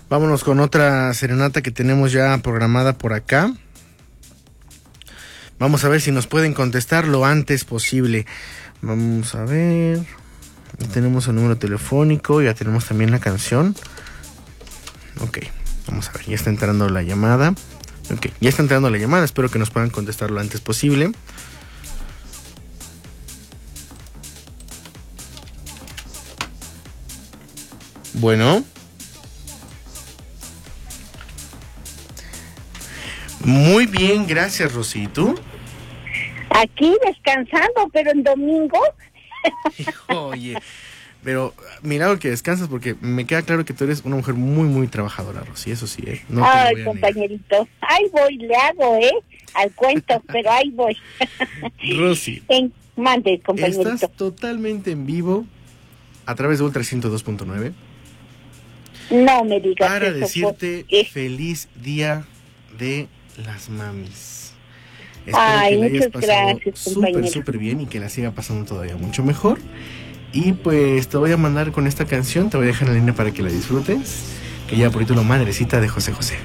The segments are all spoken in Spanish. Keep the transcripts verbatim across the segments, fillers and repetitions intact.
Vámonos con otra serenata que tenemos ya programada por acá. Vamos a ver si nos pueden contestar lo antes posible. Vamos a ver. Ya tenemos el número telefónico, ya tenemos también la canción. Ok, vamos a ver, ya está entrando la llamada. Ok, ya está entrando la llamada, espero que nos puedan contestar lo antes posible. Bueno. Muy bien, gracias, Rosy. ¿Y tú? Aquí descansando, pero en domingo. Oye, pero mira que descansas porque me queda claro que tú eres una mujer muy, muy trabajadora, Rosy, eso sí, ¿eh? No Ay, te voy a compañerito, negar. Ahí voy, le hago, ¿eh? Al cuento, pero ahí voy. Rosy. En, mande, compañerito. Estás totalmente en vivo a través de Ultra ciento dos punto nueve. No me digas para eso, decirte porque... feliz día de las mamis. Espero Ay, que la hayas muchas pasado gracias, súper, súper bien y que la siga pasando todavía mucho mejor. Y pues te voy a mandar con esta canción, te voy a dejar en la línea para que la disfrutes, que ya por título Madrecita de José José.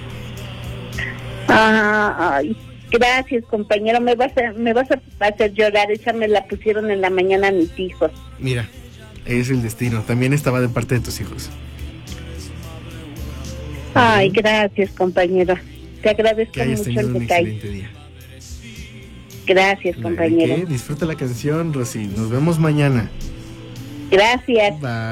Ay, gracias, compañero, me vas a, me vas a hacer llorar, esa me la pusieron en la mañana a mis hijos. Mira, es el destino, también estaba de parte de tus hijos. Ay, gracias, compañero, te agradezco que hayas mucho tenido el un detalle. excelente día. Gracias, compañero. ¿De qué? Disfruta la canción, Rosy. Nos vemos mañana. Gracias. Bye.